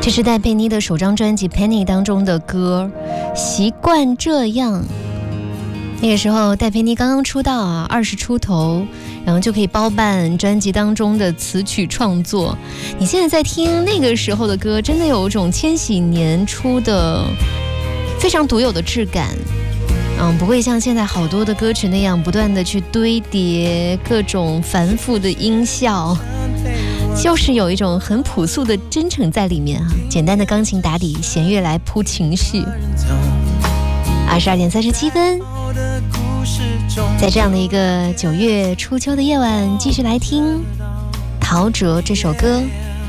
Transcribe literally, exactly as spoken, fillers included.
这是戴佩妮的首张专辑《Penny》当中的歌《习惯这样》。那个时候戴佩妮刚刚出道啊，二十出头，然后就可以包办专辑当中的词曲创作。你现在在听那个时候的歌，真的有一种千禧年初的非常独有的质感。嗯，不会像现在好多的歌曲那样不断的去堆叠各种繁复的音效，就是有一种很朴素的真诚在里面啊。简单的钢琴打底，弦乐来铺情绪。二十二点三十七分，在这样的一个九月初秋的夜晚，继续来听陶喆这首歌《